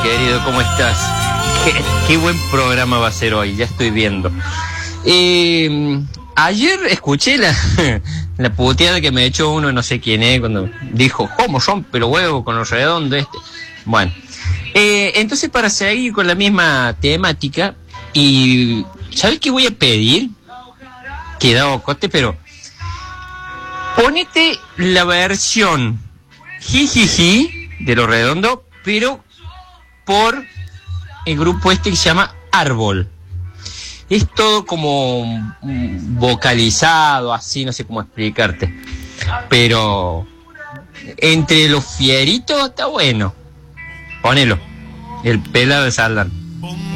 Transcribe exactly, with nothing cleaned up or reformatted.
querido, ¿cómo estás? Qué, qué buen programa va a ser hoy, ya estoy viendo. Eh, ayer escuché la, la puteada que me echó uno, no sé quién es, cuando dijo, ¿cómo rompe los huevos con los redondos este? Bueno, eh, entonces para seguir con la misma temática, y ¿sabes qué voy a pedir? Quedado coste, pero ponete la versión jijiji de los redondos, pero por el grupo este que se llama Árbol. Es todo como vocalizado, así, no sé cómo explicarte. Pero entre los fieritos está bueno. Ponelo. El pelado de Saldán.